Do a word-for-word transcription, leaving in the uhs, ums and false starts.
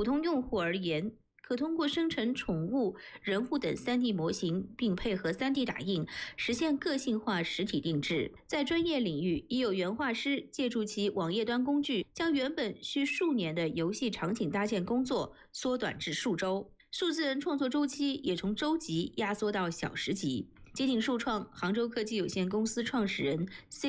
普通用户而言，可通过生成宠物、人物等 三 D 模型，并配合 三 D 打印，实现个性化实体定制。在专业领域，已有原画师借助其网页端工具，将原本需数年的游戏场景搭建工作缩短至数周。数字人创作周期也从周级压缩到小时级。接近数创杭州科技有限公司创始人 C